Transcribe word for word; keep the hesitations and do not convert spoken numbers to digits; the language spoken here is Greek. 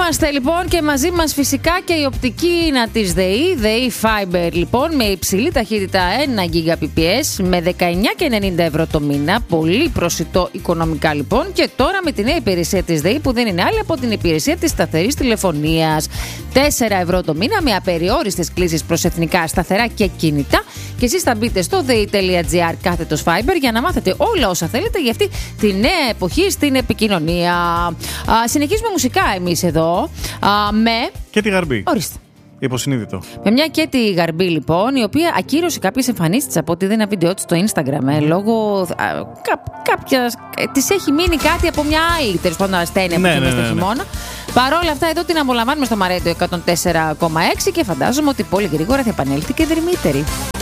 Είμαστε λοιπόν και μαζί μας φυσικά και η οπτική ίνα της ΔΕΗ, ΔΕΗ Fiber λοιπόν, με υψηλή ταχύτητα ένα Gbps με δεκαεννιά και ενενήντα ευρώ το μήνα. Πολύ προσιτό οικονομικά λοιπόν. Και τώρα με τη νέα υπηρεσία της ΔΕΗ που δεν είναι άλλη από την υπηρεσία της σταθερής τηλεφωνίας. τέσσερα ευρώ το μήνα με απεριόριστες κλήσεις προς εθνικά σταθερά και κινητά. Και εσείς θα μπείτε στο dei.gr κάθετος Fiber για να μάθετε όλα όσα θέλετε για αυτή τη νέα εποχή στην επικοινωνία. Α, συνεχίζουμε μουσικά εμείς εδώ α, με... Και τη Γαρμπή. Ορίστε. Υποσυνείδητο. Με μια και τη Γαρμπή λοιπόν, η οποία ακύρωσε κάποιες εμφανίσεις της από ότι είδε ένα βίντεο της στο Instagram ε, λόγω α, κά, κάποιας... Ε, της έχει μείνει κάτι από μια άλλη τέλος πάντων ασθένεια που ναι, είχε ναι, στο ναι, ναι. χειμώνα. Παρ' όλα αυτά εδώ την απολαμβάνουμε στο Μαρέντο εκατόν τέσσερα κόμμα έξι και φαντάζομαι ότι πολύ γρήγορα θα επανέλθει και δρυμύτερη.